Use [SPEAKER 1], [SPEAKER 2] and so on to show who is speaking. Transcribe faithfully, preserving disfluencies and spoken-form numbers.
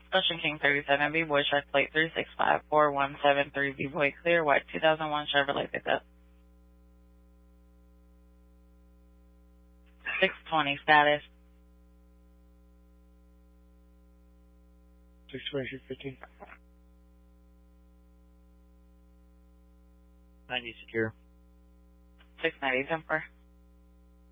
[SPEAKER 1] Ocean King thirty-seven, B-Boy Shark Plate three six five four one seven three, B-Boy Clear, white two thousand one Chevrolet pickup. six twenty status.
[SPEAKER 2] six twenty, six fifteen. ninety secure.
[SPEAKER 1] six ninety temper.